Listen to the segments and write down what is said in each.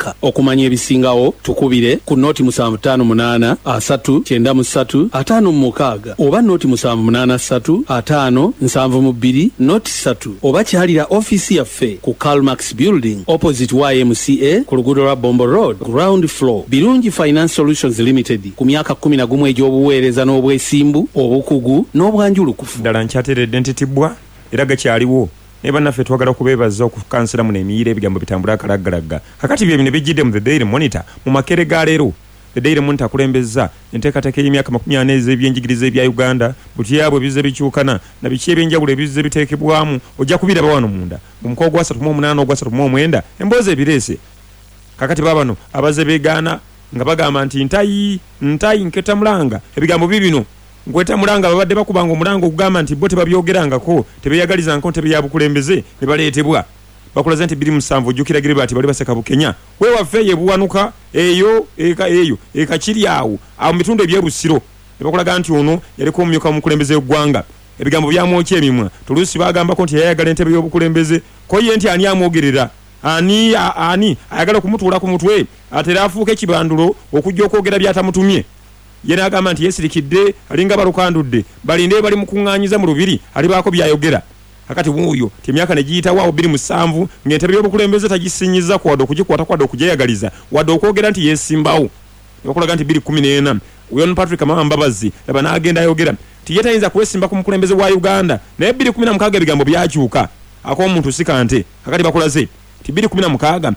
mwaka. Okumanya ebisingawo tukubire ku noti 758 393 5 oba noti 783 5 72 noti 3 oba kyalira office yaffe ku Karl Marx Building opposite YMCA ku luguudo lwa Bombo Road ground floor. Birungi Finance Solutions Limited ku myaka 11 egy'obuweereza n'obwesimbu obukugu n'obwanjulukufu. Ddala nkyateredde ntitibwa era gakyaliwo ne bannaffe twagala kubeebaza okukansira mu n'emiyiira ebigambo bitambula akalaggalaga. Kakati bye bino bijjidde mu The Daily Monitor mu makere ga leero. The Daily Monitor akulembeza enteekateeka y'emyaka 40 ez'ebyenjigiriza ebya Uganda butyabwe bizze bikyukana na biki ebyenjawulo ebizze biteekebwamu ojja kubiraba wano munda mu mukoa gwa 38 ogwa 39 emboozi ebireese. Kakati babano abaze beegaana nga bagamba nti ntayi nketa mulanga ebigambo bibino ngweta mulanga babadde bakubanga omulanga okugamba nti bo tebabyogerangako tebeyagalizanko tebeyabukulembeze ne baleetebwa bakulaze nti 27 ojjukira Gilbert bali baseka Bukenya we waffe yebuwanuka eyo ekakiri awo mu bitundu ebyebusiro ne bakulaga nti ono yaliko omumyuka omukulembeze eggwanga ebigambo byamwokya emimwa tuluusi bagambako nti yayagala entebe y'obukulembeze ko ye nti ani amwogerera ani ayagala okumutuula ku mutwe atera afuuka ekibandulo okujja okwogera byatamutumye. Ye n'agamba nti yesirikidde alinga balukandudde balinde bali mu kuŋŋaanyiza mu lubiri alibaako byayogera. Kakati wuuyo emyaka ne giyitawo awo 27 ng'entebe y'obukulembeze tagisinyiza kwadde okugikwata kwadde okugyeyagaliza wadde okwogera nti yeesimbawo ne bakulaga nti 2014 William Patrick Mbabazi laba n'agenda ayogera nti ye tayinza kwesimba ku mukulembeze wa Uganda naye 2016 ebigambo byakyuka ak'omuntu sikante. Kakati bakulaze nti 2016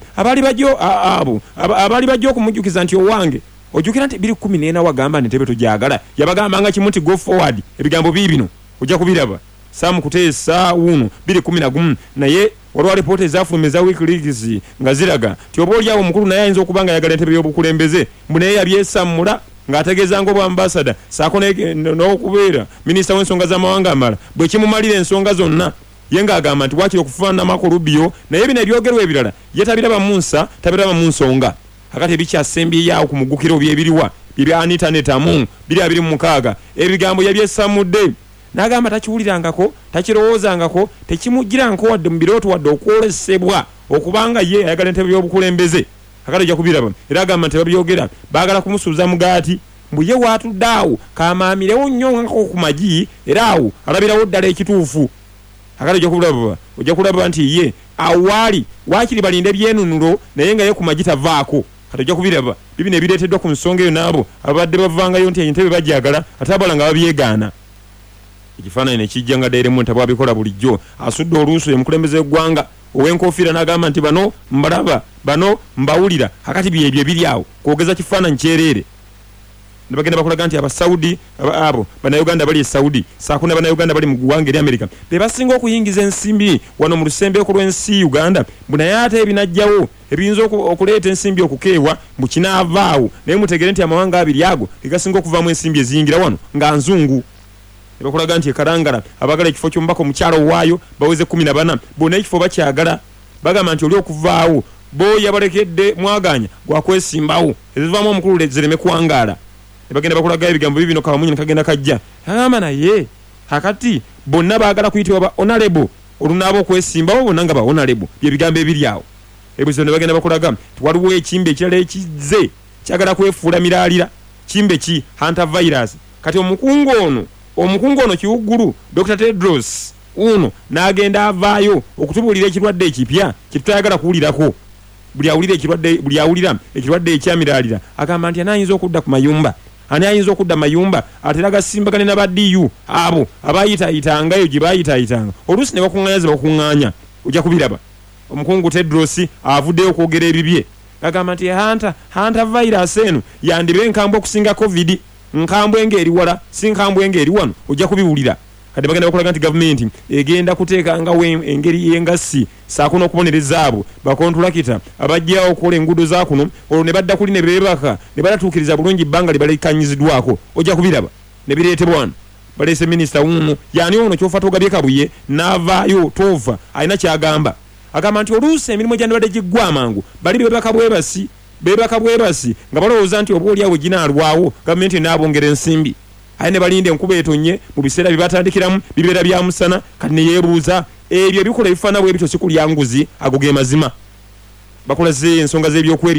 abaali bajja okumujjukiza nti owange ojjukira nti 2014 wagamba nti tebe tujagala yabagambanga kimu nti go forward ebigambo bibino ojja kubiraba Sam kuteesa wuno 2011 naye waliwo alipoota ezafulumya WikiLeaks nga ziraga nti oba oli awo omukulu naye ayinza okuba nga ayagala entebe y'obukulembeze mbu naye yabyesammula ng'ategeezanga obu ambasada saako n'okubeera minisita w'ensonga z'amawanga amala bwe kimumalira ensonga zonna ye ng'agamba nti wakiri okufaanana Marco Rubio naye bino ebyogerwa ebirala ye tabiraba mu nsa tabiraba mu nsonga. Kakati ebikyasembyeyo ku mugukiro byebiriwa bibya Anita Netamu 226 ebigambo yabyesamudde n'agamba takiwulirangako takirowoozangako tekimuggiranko wadde mu birooto wadde okwolesebwa okubanga ye ayagala entebe y'obukulembeze. Kakati ojja kubiraba era agamba nti babyogera baagala kumusuuza mugaati mbu ye waatudde awo kamaamirewo nnyo ngako ku magi era awo alabirawo ddala ekituufu. Kakati ojja kulaba nti ye awaali waakiri balinde byenunulo naye nga ye ku magi tavaako. Kati ojja kubiraba bibino ebireeteddwa ku nsonga eyo n'abo abadde bavangayo nti entebe bajagala ate abala nga babyegaana. Ekifaananyi ne kijja nga Daily Monitor bwabikola bulijjo asudde oluusu emukulembeze eggwanga ow'enkofiira n'agamba nti bano mbalaba bano mbawulira. Kakati byebyo biri awo kwogeza kifaananyi kyereere ne bagenda bakulaga nti abasaudi abo bannayuganda bali e Saudi saako ne bannayuganda bali mu ggwanga eri America be basinga okuyingiza ensimbi wano mu lusembeeko lw'ensi Uganda mbu naye ate ebinajjawo ebiyinza okuleeta ensimbi okukeewa mbu kinaavaawo naye mutegere nti amawanga abiri ago egasinga okuvaamu ensimbi eziyingira wano nga nzungu. Ne bakulaga nti ekarangala abagala ekifo ky'omubaka omukyalo owaayo baweze 14 bonna ekifo bakyagala bagamba nti oli okuvaawo bo yabalekedde mwaganya gwakwesimbawo ezivaamu omukulu zireme kuwangaala. Ne bagenda bakulaga ebigambo bibino kawamunyi kagenda kajja agamba naye kakati bonna baagala kuyitibwa ba honorable olunaaba okwesimbawo bonna nga ba honorable byebigambo ebiri awo. Ebizo ne bagenda bakulaga waliwo ekimbe ekirala ekizze kyagala kwefuula miraalira kimbe ki Hunter virus. Kati omukungu ono kiwuggulu Dr. Tedros uno n'agenda avaayo okutubuulira ekirwadde ekipya kitutayagala kuwulirako buli awulira ekirwadde ekyamiraalira agamba nti anayinza okudda ku mayumba ani ayinza okudda mayumba atera gasimbagane n'abaddiyu abo abayitayitangayo gye bayitayitanga oluusi ne bakuŋŋaanyaza bakuŋŋaanya ojja kubiraba. Omukungu Tedros avuddeyo okwogera ebibye agamba nti Hunter virus eno yandibe enkambwe okusinga COVID nkambwe ng'eri wala si nkambwe ng'eri wano ojja kubiwulira. Kati bagenda bakulaga nti gavumenti egenda kuteekangawo engeri y'engassi saako n'okubonereza abo bakontulakita abajjawo okukola enguudo za kuno olwo ne badda kuli ne beebaka ne badatuukiriza bulungi ebbanga lye balekanyiziddwako ojja kubiraba ne bireetebwa wano. Baleese minisita wuno yaani ono kyofa togabye kabuye n'avaayo tova alina kyagamba agamba nti oluusi emirimu gyandibadde giggwa amangu bali beebaka bwebasi nga balowooza nti oba oliawo ginaalwawo gavumenti enaabongera ensimbi aye ne balinda enkuba etonye mu biseera bye batandikiramu bibeera bya musana kati ne yeebuuza ebyo ebikola ebifaana bwe bityo si kulya nguzi ago ge mazima. Bakulaze ensonga z'ebyokwerinda